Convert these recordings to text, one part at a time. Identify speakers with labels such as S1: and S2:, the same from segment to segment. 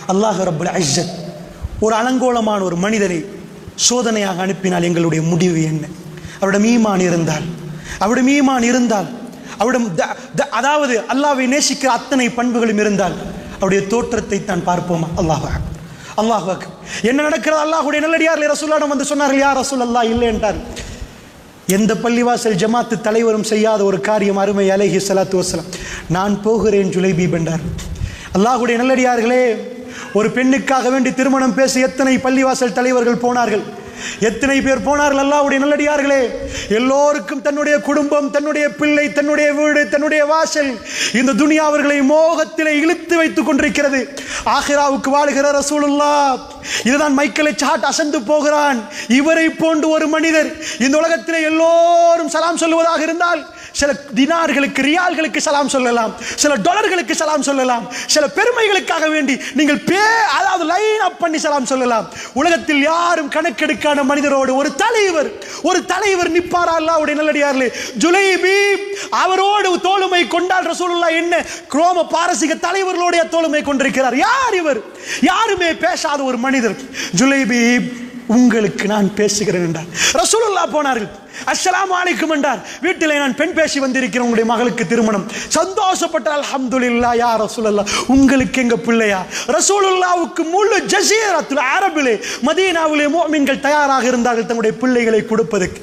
S1: அல்லாஹ் ரப்புல் இஸ்ஸத் ஒரு அலங்கோலமான ஒரு மனிதனை சோதனையாக அனுப்பினால் எங்களுடைய முடிவு என்ன? அவரிடம் ஈமான் இருந்தால் அவரிடம் அதாவது அல்லாஹ்வை நேசிக்கிற அத்தனை பண்புகளும் இருந்தால் அவருடைய தோற்றத்தை தான் பார்ப்போமா? அல்லாஹ் என்ன நடக்கிறது? அல்லாஹ்வுடைய நல்லடியார்கள் ரசூலுல்லாஹ் வந்து சொன்னார்கள், யா ரசூலல்லாஹ் இல்லை என்றார். எந்த பள்ளிவாசல் ஜமாத்து தலைவரும் செய்யாத ஒரு காரியம் அருமை அலைஹி ஸலாத்து வஸலாம், நான் போகிறேன் ஜுலைபீப் என்றார். அல்லாஹ்வுடைய நல்லடியார்களே, ஒரு பெண்ணுக்காக வேண்டி திருமணம் பேச எத்தனை பள்ளிவாசல் தலைவர்கள் போனார்கள், எத்தனை பேர் போனார்கள்? அல்லாஹ்வுடைய நல்லடியார்களே, எல்லோருக்கும் தன்னுடைய குடும்பம், தன்னுடைய பிள்ளை, தன்னுடைய வீடு, தன்னுடைய வாசல், இந்த துனியா அவர்களை மோகத்திலே இழுத்து வைத்துக் கொண்டிருக்கிறது. ஆகிராவுக்கு வாழுகிற ரசூலுல்லாஹ் இதுதான் மைக்கேலை சாட் அசந்து போகிறான். இவரை போன்று ஒரு மனிதர் இந்த உலகத்திலே எல்லோரும் சலாம் சொல்லுவதாக இருந்தால் சில தினார்களுக்கு, ரியால்களுக்கு சலாம் சொல்லலாம், சில டாலர்களுக்கு சலாம் சொல்லலாம், சில பெருமைகளுக்காக வேண்டி நீங்கள் அதாவது லைன் அப் பண்ணி சலாம் சொல்லலாம். உலகத்தில் யாரும் கணக்கெடுக்கான மனிதரோடு ஒரு தலைவர் நிப்பாரா? அல்லாஹ்வுடைய நல்லடியார்களே, ஜுலைபீப் அவரோடு தோளுமை கொண்டால் ரசூலுல்லாஹ் என்ன ரோம பாரசீக தலைவர்களோட தோளுமை கொண்டிருக்கிறார். யார் இவர்? யாருமே பேசாத ஒரு மனிதர். ஜுலைபீப், உங்களுக்கு நான் பேசுகிறேன் என்றார். ரசூலுல்லாஹ் போனார்கள், அஸ்ஸலாமு அலைக்கும் என்றார். வீட்டிலே நான் பெண் பேசி வந்திருக்கிறேன், உங்களுடைய மகளுக்கு திருமணம். சந்தோஷப்பட்டார். அல்ஹம்துலில்லாஹ் யா ரசூலல்லாஹ், உங்களுக்கு எங்க பிள்ளையா? ரசூலுல்லாஹ்வுக்கு முழு ஜஸீரத்துல் அரபிலே, மதீனாவிலே முஃமின்கள் தயாராக இருந்தார்கள் தன்னுடைய பிள்ளைகளை கொடுப்பதற்கு.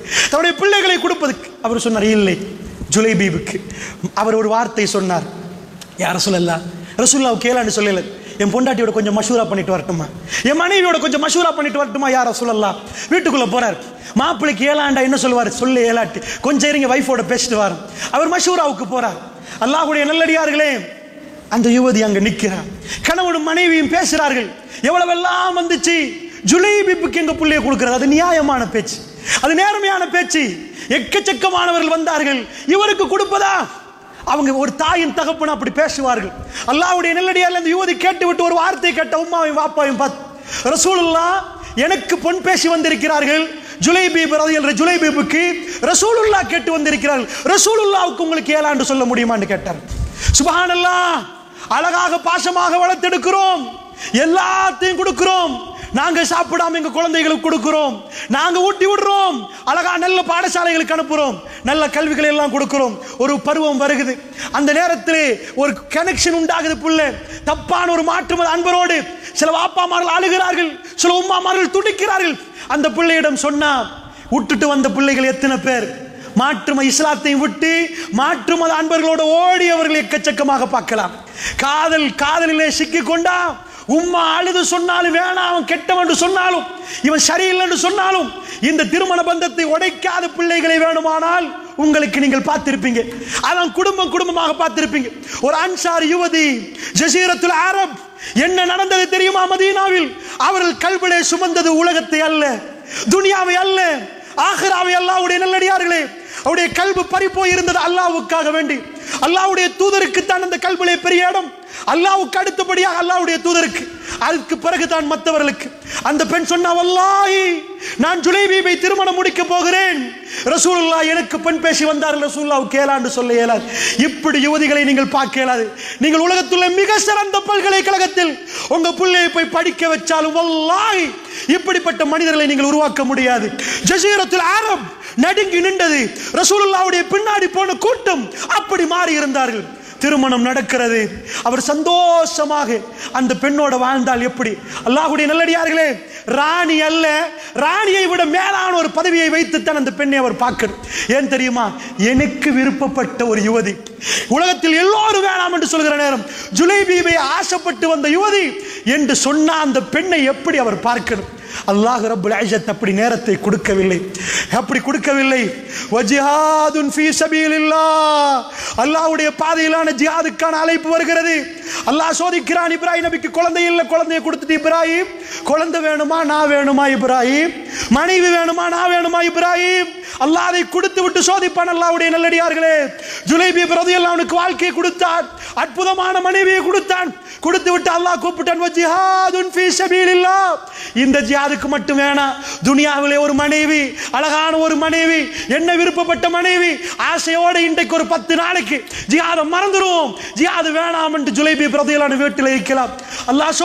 S1: அவர் சொன்னார், இல்லை ஜுலைபீபுக்கு. அவர் ஒரு வார்த்தை சொன்னார், யா ரசூலல்லாஹ், ரசூலுல்லாஹ் கேளான்னு சொல்லல, என் பொண்டாட்டியோட கொஞ்சம் மஷூரா பண்ணிட்டு வரட்டுமா, என் மனைவியோட கொஞ்சம் மஷூரா பண்ணிட்டு வரட்டுமா யா ரசூலல்லாஹ். வீட்டுக்குள்ள போறார். மாப்பிள்ளைக்கு ஏலாண்டா என்ன சொல்லுவார்? சொல்ல ஏலாட்டு, கொஞ்சம் இருங்க வைஃபோட பேசிட்டு வரும். அவர் மஷூராவுக்கு போறார். அல்லாஹ்வுடைய நல்லடியார்களே, அந்த யுவதி அங்க நிற்கிறார். கணவனும் மனைவியும் பேசுறார்கள். எவ்வளவெல்லாம் வந்துச்சு, ஜுலைபீபுக்கு எங்க பிள்ளைய கொடுக்கிறது, அது நியாயமான பேச்சு, அது நேர்மையான பேச்சு. எக்கச்சக்கமானவர்கள் வந்தார்கள், இவருக்கு கொடுப்பதா? அவங்க ஒரு தாயின் தகப்பன அப்படி பேசுவார்கள். அல்லாஹ்வுடைய நல்லடியார்கள் அந்த யுவதி கேட்டு விட்டு ஒரு வார்த்தை கேட்ட உம்மாவையும் வாப்பாவையும் பார்த்து, ரசூலுல்லாஹ் எனக்கு பொன் பேசி வந்திருக்கிறார்கள், ஜுலைபீபுக்கு ரசூலுல்லாஹ் கேட்டு வந்திருக்கிறார்கள், ரசூலுல்லாஹ்வுக்கு உங்களுக்கு ஏலாண்டு சொல்ல முடியுமான்னு கேட்டார். சுப்ஹானல்லாஹ், அழகாக பாசமாக வளர்த்தெடுக்கிறோம், எல்லாத்தையும் கொடுக்கிறோம், நாங்க சாப்பிடாம எங்க குழந்தைகளுக்கு கொடுக்கிறோம், நாங்க ஊட்டி விடுறோம், அழகா நல்ல பாடசாலைகளுக்கு அனுப்புறோம், நல்ல கல்விகளை எல்லாம் கொடுக்கிறோம். ஒரு பருவம் வருகுது, அந்த நேரத்தில் ஒரு கனெக்ஷன் உண்டாகுது. புள்ள தப்பான ஒரு மாற்று அன்பரோடு சில வாப்பாமார்கள் அழுகிறார்கள், சில உம்மாமார்கள் துடிக்கிறார்கள். அந்த பிள்ளையிடம் சொன்னா, விட்டுட்டு வந்த பிள்ளைகள் எத்தனை பேர் மாற்றும இஸ்லாத்தையும் விட்டு மாற்றுமத அன்பர்களோடு ஓடியவர்கள் எக்கச்சக்கமாக பார்க்கலாம். காதலிலே சிக்கி கொண்டா, உம்மா அழுது சொன்னாலும் வேணாம், அவன் கெட்டவன் என்று சொன்னாலும், இவன் சரியில்லை என்று சொன்னாலும், இந்த திருமண பந்தத்தை உடைக்காத பிள்ளைகளை வேணுமானால் உங்களுக்கு நீங்கள் பார்த்திருப்பீங்க. அதான் குடும்பமாக பார்த்திருப்பீங்க. ஒரு அன்சார் யுவதி, ஜஸீரத்துல் அரப், என்ன நடந்தது தெரியுமா? மதீனாவில் அவர்கள் கல்விலே சுமந்தது உலகத்தை அல்ல, துனியாவை அல்ல, ஆகிராவை. அல்லாஹ்வுடைய நல்லடியார்களே, அவருடைய கல்வி பறிப்போய் இருந்தது அல்லாஹ்வுக்காக வேண்டி. அல்லாஹ்வுடைய தூதருக்கு தான் அந்த கல்விலே பெரிய இடம், அல்லாஹ்வுக்கு அடுத்தபடியாக அல்லாஹ்வுடைய தூதருக்கு, அதுக்கு பிறகு தான் மற்றவர்களுக்கு. அந்த பெண் சொன்னா, வல்லாஹி நான் ஜுலைபீபை திருமணம் முடிக்க போகிறேன், ரசூலுல்லாஹ் எனக்கு பெண் பேசி வந்தார்கள், ரசூலுல்லாஹ்வுக்கு ஏலாண்டு சொல்ல இயலாது. இப்படி யுவதிகளை நீங்கள் பார்க்க இயலாது. நீங்கள் உலகத்துள்ள மிக சிறந்த பல்கலைக்கழகத்தில் உங்க பிள்ளையை போய் படிக்க வச்சாலும் வல்லாஹி இப்படிப்பட்ட மனிதர்களை நீங்கள் உருவாக்க முடியாது. ஜஸீரத்துல் அரப் நடுங்கி நின்றது. ரசூலுல்லாஹ்வுடைய பின்னாடி போன கூட்டம் அப்படி மாறி இருந்தார்கள். திருமணம் நடக்கிறது. அவர் சந்தோஷமாக அந்த பெண்ணோட வாழ்ந்தால் எப்படி? அல்லாஹ்வுடைய நல்லடியார்களே, ராணி அல்ல, ராணியை விட மேலான ஒரு பதவியை வைத்துத்தான் அந்த பெண்ணை அவர் பார்க்கணும். ஏன் தெரியுமா? எனக்கு விருப்பப்பட்ட ஒரு யுவதி, உலகத்தில் எல்லோரும் வேணாம் என்று சொல்கிற நேரம் ஜுலைபீபை ஆசைப்பட்டு வந்த யுவதி என்று சொன்ன அந்த பெண்ணை எப்படி அவர் பார்க்கணும்? அல்லாஹ் ரப்புல் இஸ்ஸத் அப்படி நேரத்தை கொடுக்கவில்லை, அப்படி கொடுக்கவில்லை. வஜிஹாதுன் ஃபீ சபீலில்லாஹ், அல்லாஹ்வுடைய பாதையிலான ஜிஹாதுக்கான அழைப்பு வருகிறது. அல்லாஹ் சோதிக்கிறான். இப்ராஹிம் நபிக்கு குழந்தை இல்லை, குழந்தையை கொடுத்துட்டு, இப்ராஹிம் குழந்தை வேணுமா நான் வேணுமா, இப்ராஹிம் மனைவி வேணுமா நான் வேணுமா, இப்ராஹிம் அல்லாஹ் அதை கொடுத்து விட்டு சோதிப்பான். அல்லாஹ்வுடைய நல்லடியார்களே, ஜுலைபீப் ரலியல்லாஹு அன்ஹுக்கு வாழ்க்கையை கொடுத்தான், அற்புதமான மனைவியை கொடுத்தான். கொடுத்து விட்டு அல்லாஹ் கூப்பிட்டான், வஜிஹாதுன் ஃபீ சபீலில்லாஹ், இந்த ஜிஹாதுக்கு மட்டும் வேணாம், துனியாவிலே ஒரு மனைவி, அழகான ஒரு மனைவி, என்ன விருப்பப்பட்ட மனைவி, ஆசையோடு இன்றைக்கு ஒரு 10 நாளைக்கு ஜிஹாதை மறந்துடுவோம், ஜிஹாது வேணாம் என்று ஜுலைபீப் ரலியல்லாஹு அன்ஹு வீட்டில் இருக்கலாம். அல்லாஹ்